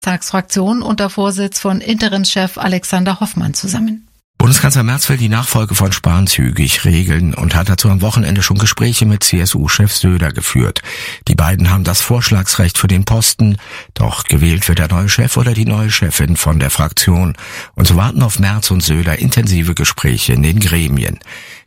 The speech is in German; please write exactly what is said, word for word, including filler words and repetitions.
Bundestagsfraktion unter Vorsitz von Interimschef Alexander Hoffmann zusammen. Bundeskanzler Merz will die Nachfolge von Spahn zügig regeln und hat dazu am Wochenende schon Gespräche mit C S U-Chef Söder geführt. Die beiden haben das Vorschlagsrecht für den Posten, doch gewählt wird der neue Chef oder die neue Chefin von der Fraktion. Und so warten auf Merz und Söder intensive Gespräche in den Gremien.